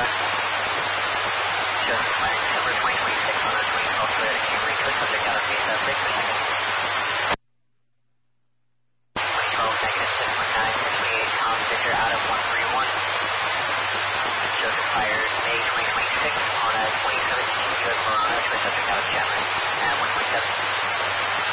Joseph Flight, December 2026 on a 2012 Toyota Camry, to a subject out of base at 6 per second. 2012 negative 619, 28 Tom Victor out of 131. Joseph fires May 2026 on a 2017 US Verona to a subject out of Chapman at 127.